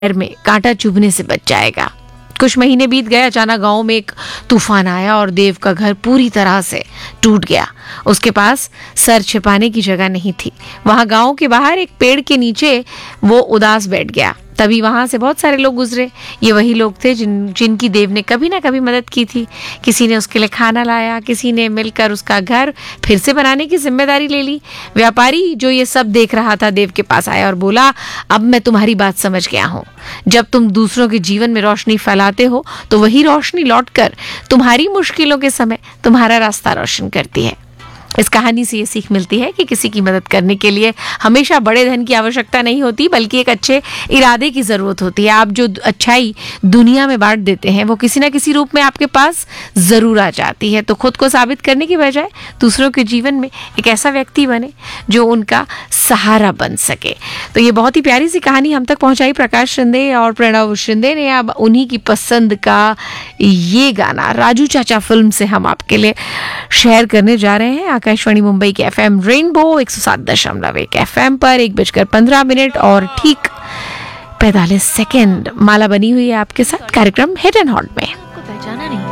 पैर में कांटा चुभने से बच जाएगा। कुछ महीने बीत गए, अचानक गांव में एक तूफान आया और देव का घर पूरी तरह से टूट गया। उसके पास सर छिपाने की जगह नहीं थी। वहां गांव के बाहर एक पेड़ के नीचे वो उदास बैठ गया। तभी वहां से बहुत सारे लोग गुजरे। ये वही लोग थे जिनकी देव ने कभी ना कभी मदद की थी। किसी ने उसके लिए खाना लाया, किसी ने मिलकर उसका घर फिर से बनाने की जिम्मेदारी ले ली। व्यापारी जो ये सब देख रहा था देव के पास आया और बोला, अब मैं तुम्हारी बात समझ गया हूँ। जब तुम दूसरों के जीवन में रोशनी फैलाते हो तो वही रोशनी लौटकर तुम्हारी मुश्किलों के समय तुम्हारा रास्ता रोशन करती है। इस कहानी से ये सीख मिलती है कि किसी की मदद करने के लिए हमेशा बड़े धन की आवश्यकता नहीं होती, बल्कि एक अच्छे इरादे की ज़रूरत होती है। आप जो अच्छाई दुनिया में बांट देते हैं वो किसी ना किसी रूप में आपके पास ज़रूर आ जाती है। तो खुद को साबित करने की बजाय दूसरों के जीवन में एक ऐसा व्यक्ति बने जो उनका सहारा बन सके। तो ये बहुत ही प्यारी सी कहानी हम तक पहुँचाई प्रकाश शिंदे और प्रणव शिंदे ने। अब उन्हीं की पसंद का ये गाना राजू चाचा फिल्म से हम आपके लिए शेयर करने जा रहे हैं। आकाशवाणी मुंबई के एफएम रेनबो 107.1 एफएम पर 1:15 और ठीक 45 सेकेंड माला बनी हुई है आपके साथ कार्यक्रम हिट एंड हॉट में। पहचाना नहीं।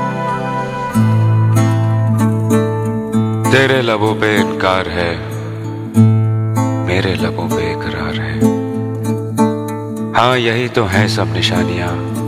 तेरे लबों पे इनकार है, मेरे लबों पे इकरार है। हाँ यही तो है सब निशानियां